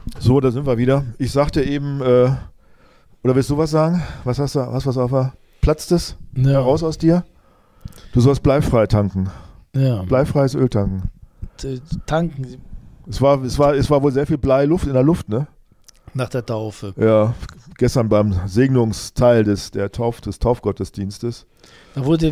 So, da sind wir wieder. Ich sagte eben, oder willst du was sagen? Was hast du, was auf der, platzt es heraus aus dir? Du sollst bleifrei tanken. Ja. Bleifreies Öl tanken. Tanken Es war wohl sehr viel Bleiluft in der Luft, ne? nach der Taufe. Ja, gestern beim Segnungsteil des Taufgottesdienstes. Da wurde